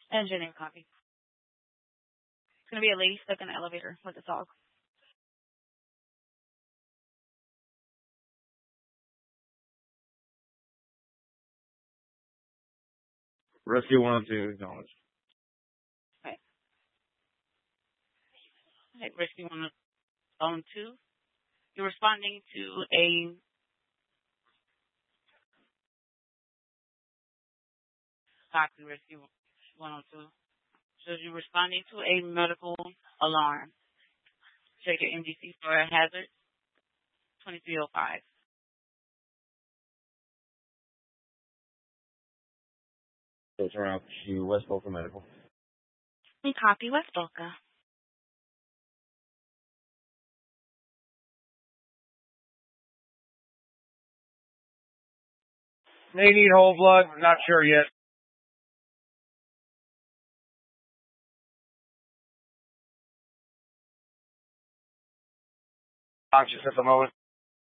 And your name copy. It's gonna be a lady stuck in the elevator with a dog. Rescue 102, acknowledged. Okay. Okay, rescue 102. You're responding to a copy rescue 102. So you're responding to a medical alarm. Check your MDC for a hazard 2305. So turn out to West Boca Medical. And copy West Boca. They need whole blood. Not sure yet. Conscious at the moment.